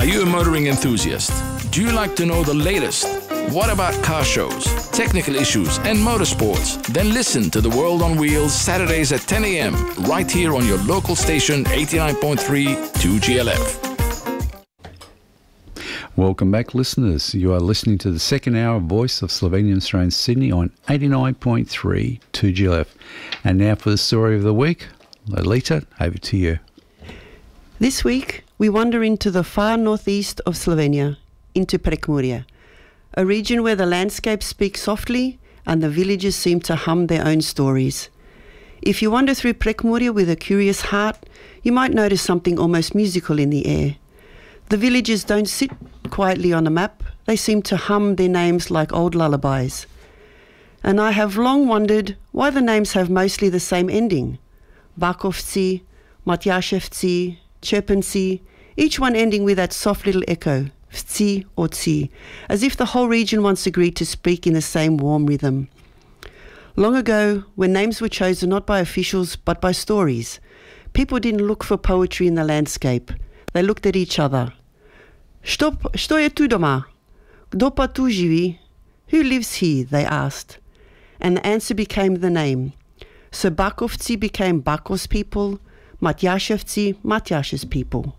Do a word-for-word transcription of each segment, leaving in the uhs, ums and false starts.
Are you a motoring enthusiast? Do you like to know the latest? What about car shows, technical issues, and motorsports? Then listen to The World on Wheels Saturdays at ten a.m. right here on your local station eighty-nine point three two G L F. Welcome back, listeners. You are listening to the second hour of Voice of Slovenian Australian Sydney on eighty-nine point three two G L F. And now for the story of the week. Lolita, over to you. This week, we wander into the far northeast of Slovenia, into Prekmurje, a region where the landscape speaks softly and the villages seem to hum their own stories. If you wander through Prekmurje with a curious heart, you might notice something almost musical in the air. The villages don't sit quietly on a map, they seem to hum their names like old lullabies. And I have long wondered why the names have mostly the same ending. Bakovci, Matjashevci, Čepenci, each one ending with that soft little echo, vci or ci, as if the whole region once agreed to speak in the same warm rhythm. Long ago, when names were chosen not by officials but by stories, people didn't look for poetry in the landscape. They looked at each other. Što, što je tu doma? Kdo pa tu živi? Who lives here? They asked. And the answer became the name. So Bakovci became Bakos people, Matjashevci, Matjash's people.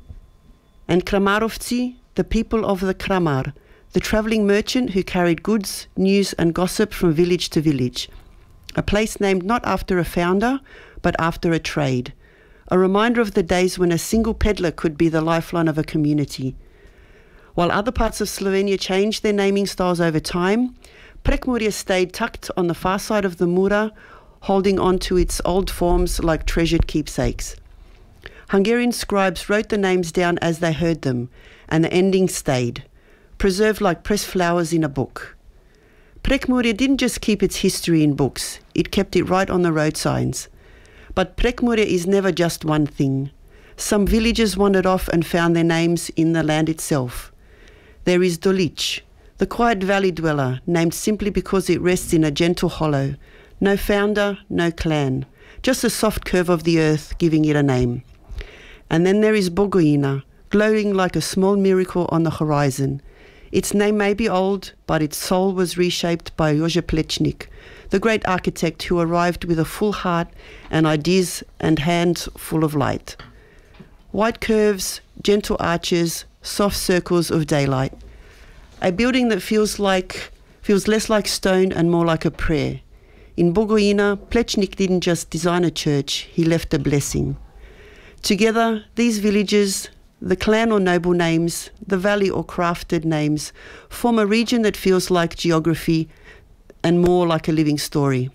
And Kramarovci, the people of the Kramar, the travelling merchant who carried goods, news and gossip from village to village. A place named not after a founder, but after a trade. A reminder of the days when a single peddler could be the lifeline of a community. While other parts of Slovenia changed their naming styles over time, Prekmurje stayed tucked on the far side of the Mura, holding on to its old forms like treasured keepsakes. Hungarian scribes wrote the names down as they heard them, and the ending stayed, preserved like pressed flowers in a book. Prekmurje didn't just keep its history in books, it kept it right on the road signs. But Prekmurje is never just one thing. Some villages wandered off and found their names in the land itself. There is Dolic, the quiet valley dweller, named simply because it rests in a gentle hollow. No founder, no clan, just a soft curve of the earth giving it a name. And then there is Bogojina, glowing like a small miracle on the horizon. Its name may be old, but its soul was reshaped by Jože Plečnik, the great architect who arrived with a full heart and ideas and hands full of light. White curves, gentle arches, soft circles of daylight. A building that feels like feels less like stone and more like a prayer. In Bogojina, Plečnik didn't just design a church, he left a blessing. Together, these villages, the clan or noble names, the valley or crafted names, form a region that feels like geography and more like a living story.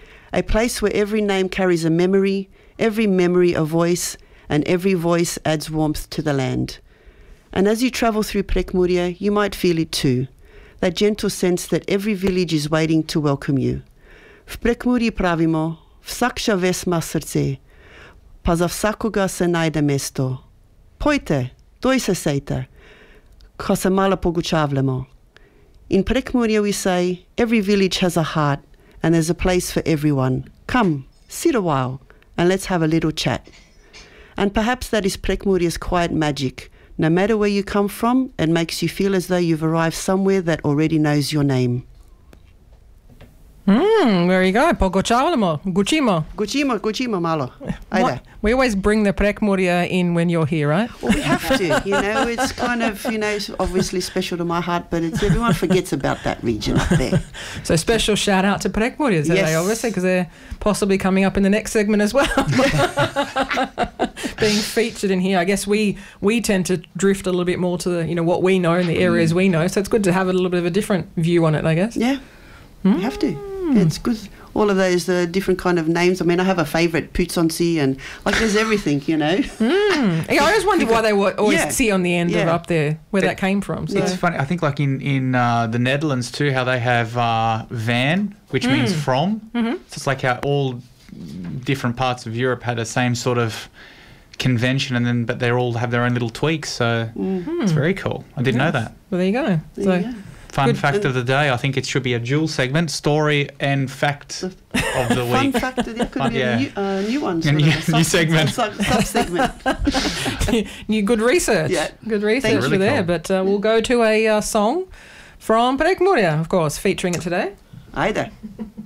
A place where every name carries a memory, every memory a voice, and every voice adds warmth to the land. And as you travel through Prekmurje, you might feel it too, that gentle sense that every village is waiting to welcome you. V Prekmurji pravimo, vsakša ves ma srce, pa za vsakoga se najde mesto. Pojte, doj se sejte, ko se malo pogučavljamo. In Prekmurje we say, every village has a heart and there's a place for everyone. Come, sit a while and let's have a little chat. And perhaps that is Prekmurje's quiet magic. No matter where you come from, it makes you feel as though you've arrived somewhere that already knows your name. Mm, there you go. Pogočavljamo, gučimo. Gučimo, gučimo malo. Ajde. We always bring the Prekmurje in when you're here, right? Well, we have to, you know, it's kind of, you know, it's obviously special to my heart, but it's, everyone forgets about that region up there. So special shout out to Prekmurje today, Yes. obviously, because they're possibly coming up in the next segment as well. Being featured in here. I guess we we tend to drift a little bit more to the, you know, what we know and the areas we know, so it's good to have a little bit of a different view on it, I guess. Yeah, Mm. you have to. Yeah, it's good. All of those uh, different kind of names. I mean, I have a favourite, Putsonsi, and like there's everything, you know. Mm. Yeah, I always wondered why they were always Yeah. C on the end of Yeah. up there, where It- that came from. So. It's funny. I think like in in uh, the Netherlands too, how they have uh, van, which means from. Mm-hmm. So it's like how all different parts of Europe had the same sort of convention, and then but they all have their own little tweaks. So Mm. it's very cool. I didn't know that. Well, there you go. There So you go. Fun Good. fact of the day. I think it should be a dual segment: story and fact of the Fun week. fact, there could Fun- be yeah. a new, uh, new one. A sort of new- a sub- new segment. Sub, sub segment. You good research. Yeah. Good research Really for there. cool. But uh, we'll go to a uh, song from Parekh Muria, of course, featuring it today. Either.